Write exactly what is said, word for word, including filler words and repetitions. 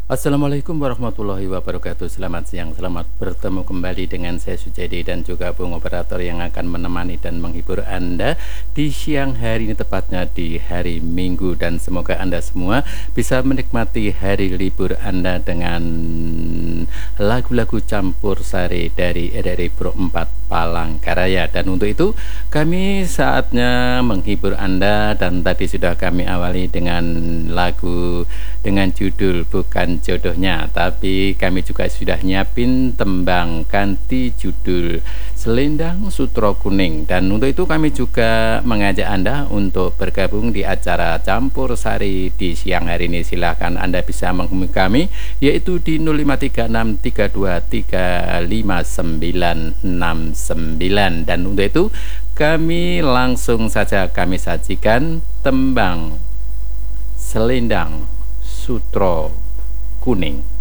Assalamualaikum warahmatullahi wabarakatuh. Selamat siang, selamat bertemu kembali dengan saya Sujadi dan juga Bung Operator yang akan menemani dan menghibur Anda di siang hari ini, tepatnya di hari Minggu. Dan semoga Anda semua bisa menikmati hari libur Anda dengan lagu-lagu campur sari dari R R I Pro empat Palangkaraya. Dan untuk itu kami saatnya menghibur Anda, dan tadi sudah kami awali dengan lagu dengan judul Bukan Jodohnya, tapi kami juga sudah nyiapin tembang ganti judul Selendang Sutro Kuning. Dan untuk itu kami juga mengajak Anda untuk bergabung di acara Campur Sari di siang hari ini. Silahkan Anda bisa menghubungi kami, yaitu di nol lima tiga enam tiga dua tiga lima sembilan enam sembilan. Dan untuk itu kami langsung saja kami sajikan tembang Selendang Sutro Kuning.